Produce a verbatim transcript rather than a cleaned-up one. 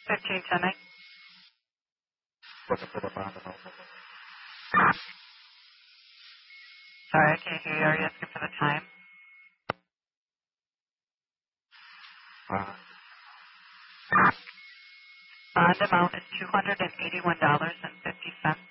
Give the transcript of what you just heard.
fifteen ten. Looking for the bond amount. Sorry, I can't hear you. Are you asking for the time? Uh, Bond amount is two hundred eighty-one dollars and fifty cents.